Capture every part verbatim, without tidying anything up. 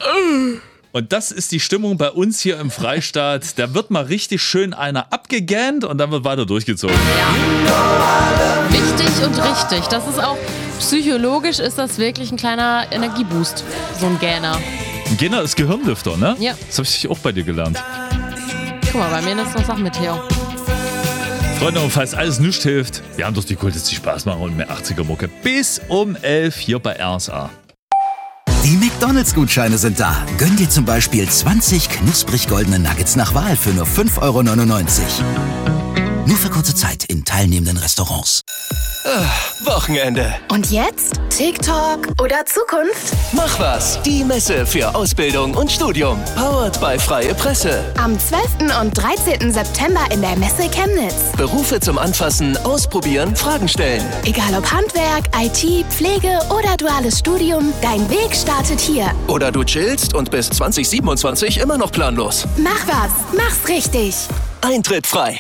Und das ist die Stimmung bei uns hier im Freistaat. Da wird mal richtig schön einer abgegähnt und dann wird weiter durchgezogen. Ja. Wichtig und richtig. Das ist auch psychologisch ist das wirklich ein kleiner Energieboost. So ein Gähner. Ein Gähner ist Gehirnlüfter, ne? Ja. Das habe ich auch bei dir gelernt. Guck mal, bei mir ist noch Sachen mit Theo. Freunde, und falls alles nichts hilft, wir haben doch die Kult, die Spaß machen und mehr achtziger-Mucke. Bis um elf hier bei R S A. Die McDonalds-Gutscheine sind da. Gönn dir zum Beispiel zwanzig knusprig goldene Nuggets nach Wahl für nur fünf Euro neunundneunzig. Nur für kurze Zeit in teilnehmenden Restaurants. Ah, Wochenende. Und jetzt? TikTok oder Zukunft? Mach was. Die Messe für Ausbildung und Studium. Powered by Freie Presse. Am zwölften und dreizehnten September in der Messe Chemnitz. Berufe zum Anfassen, Ausprobieren, Fragen stellen. Egal ob Handwerk, I T, Pflege oder duales Studium, dein Weg startet hier. Oder du chillst und bis zwanzig siebenundzwanzig immer noch planlos. Mach was. Mach's richtig. Eintritt frei.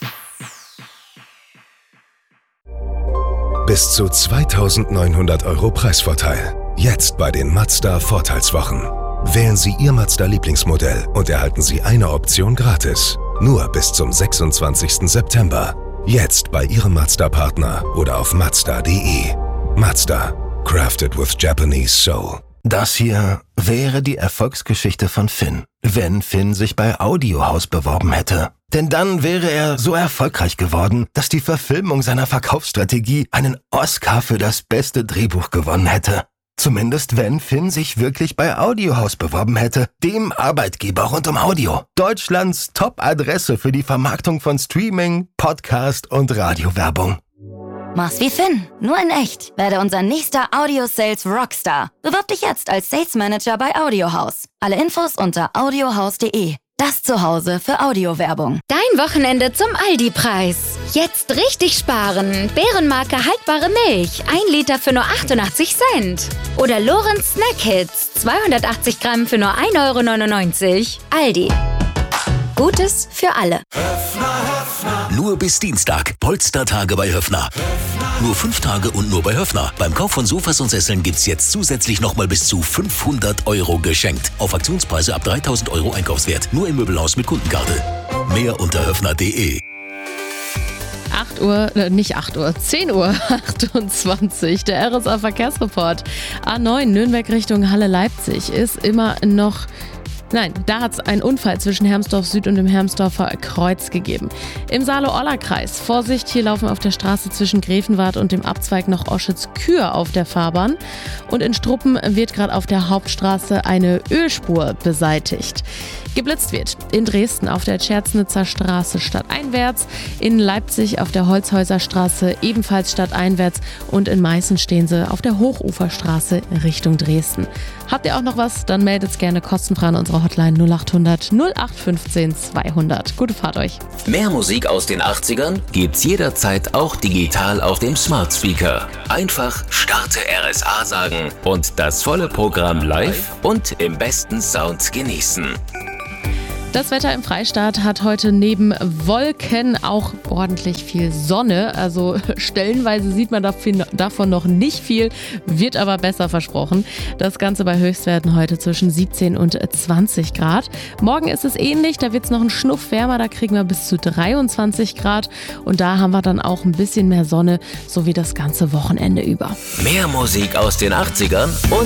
Bis zu zweitausendneunhundert Euro Preisvorteil. Jetzt bei den Mazda Vorteilswochen. Wählen Sie Ihr Mazda-Lieblingsmodell und erhalten Sie eine Option gratis. Nur bis zum sechsundzwanzigsten September. Jetzt bei Ihrem Mazda-Partner oder auf mazda punkt de. Mazda. Crafted with Japanese Soul. Das hier wäre die Erfolgsgeschichte von Finn, wenn Finn sich bei Audiohaus beworben hätte. Denn dann wäre er so erfolgreich geworden, dass die Verfilmung seiner Verkaufsstrategie einen Oscar für das beste Drehbuch gewonnen hätte. Zumindest wenn Finn sich wirklich bei Audiohaus beworben hätte, dem Arbeitgeber rund um Audio. Deutschlands Top-Adresse für die Vermarktung von Streaming, Podcast und Radiowerbung. Mach's wie Finn, nur in echt. Werde unser nächster Audio-Sales Rockstar. Bewirb dich jetzt als Sales Manager bei Audiohaus. Alle Infos unter audiohaus punkt de. Das Zuhause für Audiowerbung. Dein Wochenende zum Aldi-Preis. Jetzt richtig sparen. Bärenmarke haltbare Milch. ein Liter für nur achtundachtzig Cent. Oder Lorenz Snack Hits. zweihundertachtzig Gramm für nur ein Euro neunundneunzig. Aldi. Gutes für alle. Nur bis Dienstag. Polstertage bei Höffner. Nur fünf Tage und nur bei Höffner. Beim Kauf von Sofas und Sesseln gibt's jetzt zusätzlich nochmal bis zu fünfhundert Euro geschenkt. Auf Aktionspreise ab dreitausend Euro Einkaufswert. Nur im Möbelhaus mit Kundenkarte. Mehr unter höffner punkt de. acht Uhr, äh, nicht acht Uhr, zehn Uhr achtundzwanzig. Der R S A-Verkehrsreport. A neun Nürnberg Richtung Halle-Leipzig ist immer noch... Nein, da hat es einen Unfall zwischen Hermsdorf Süd und dem Hermsdorfer Kreuz gegeben. Im Saale-Orla-Kreis. Vorsicht, hier laufen auf der Straße zwischen Gräfenwart und dem Abzweig nach Oschitz-Kür auf der Fahrbahn. Und in Struppen wird gerade auf der Hauptstraße eine Ölspur beseitigt. Geblitzt wird in Dresden auf der Tscherznitzer Straße stadteinwärts, in Leipzig auf der Holzhäuser Straße ebenfalls stadteinwärts und in Meißen stehen sie auf der Hochuferstraße Richtung Dresden. Habt ihr auch noch was? Dann meldet es gerne kostenfrei an unsere Hotline null acht hundert null acht fünfzehn zweihundert. Gute Fahrt euch. Mehr Musik aus den achtzigern gibt's jederzeit auch digital auf dem Smart Speaker. Einfach Starte R S A sagen und das volle Programm live und im besten Sound genießen. Das Wetter im Freistaat hat heute neben Wolken auch ordentlich viel Sonne. Also stellenweise sieht man davon noch nicht viel, wird aber besser versprochen. Das Ganze bei Höchstwerten heute zwischen siebzehn und zwanzig Grad. Morgen ist es ähnlich, da wird es noch einen Schnuff wärmer, da kriegen wir bis zu dreiundzwanzig Grad. Und da haben wir dann auch ein bisschen mehr Sonne, so wie das ganze Wochenende über. Mehr Musik aus den achtzigern und